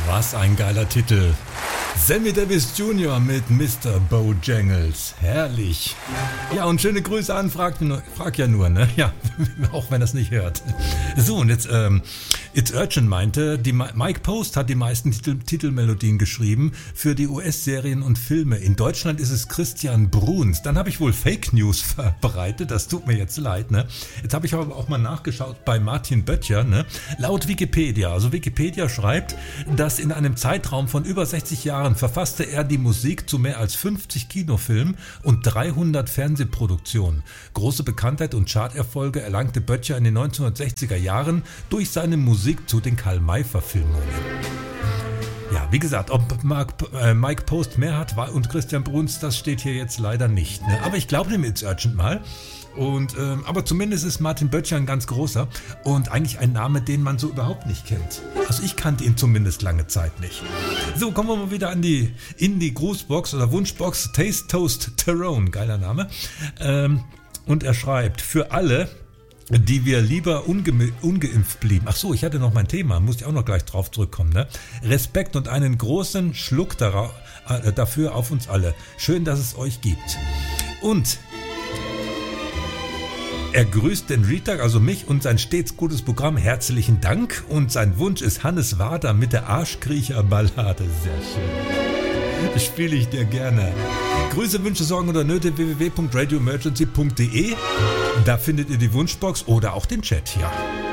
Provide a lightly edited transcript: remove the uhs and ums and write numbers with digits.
Was ein geiler Titel. Sammy Davis Jr. mit Mr. Bojangles. Herrlich. Ja, und schöne Grüße an Frag ja nur, ne? Ja, auch wenn er es nicht hört. So, und jetzt, It's Urgent meinte, Mike Post hat die meisten Titelmelodien geschrieben für die US-Serien und Filme. In Deutschland ist es Christian Bruns. Dann habe ich wohl Fake News verbreitet, das tut mir jetzt leid, ne? Jetzt habe ich aber auch mal nachgeschaut bei Martin Böttcher, ne? Laut Wikipedia, also Wikipedia schreibt, dass in einem Zeitraum von über 60 Jahren verfasste er die Musik zu mehr als 50 Kinofilmen und 300 Fernsehproduktionen. Große Bekanntheit und Charterfolge erlangte Böttcher in den 1960er Jahren durch seine Musik zu den Karl-May-Verfilmungen. Ja, wie gesagt, ob Mike Post mehr hat und Christian Bruns, das steht hier jetzt leider nicht. Ne? Aber ich glaube dem It's Urgent mal. Aber zumindest ist Martin Böttcher ein ganz großer und eigentlich ein Name, den man so überhaupt nicht kennt. Also ich kannte ihn zumindest lange Zeit nicht. So, kommen wir mal wieder in die Grußbox oder Wunschbox. Taste Toast Tyrone, geiler Name. Und er schreibt, für alle, die wir lieber ungeimpft blieben. Ach so, ich hatte noch mein Thema, muss ich auch noch gleich drauf zurückkommen. Ne? Respekt und einen großen Schluck dafür auf uns alle. Schön, dass es euch gibt. Und er grüßt den Retag, also mich und sein stets gutes Programm. Herzlichen Dank. Und sein Wunsch ist Hannes Wader mit der Arschkriecher-Ballade. Sehr schön. Spiele ich dir gerne. Grüße, Wünsche, Sorgen oder Nöte www.radioemergency.de. Da findet ihr die Wunschbox oder auch den Chat hier.